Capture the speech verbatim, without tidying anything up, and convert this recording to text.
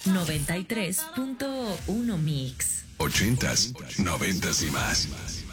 noventa y tres punto uno Mix. Ochentas, noventas y más.